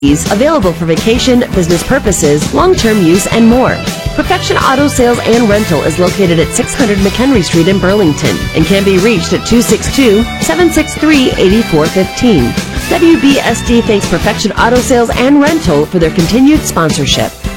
available for vacation, business purposes, long-term use, and more. Perfection Auto Sales and Rental is located at 600 McHenry Street in Burlington and can be reached at 262-763-8415. WBSD thanks Perfection Auto Sales and Rental for their continued sponsorship.